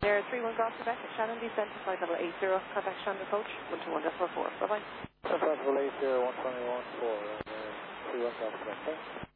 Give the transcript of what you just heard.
There, 31 Golf Quebec, Shannon descent to flight level 80, contact Shannon approach, 121.44. Bye-bye. Flight level 80, 121.4, 31 Golf Quebec.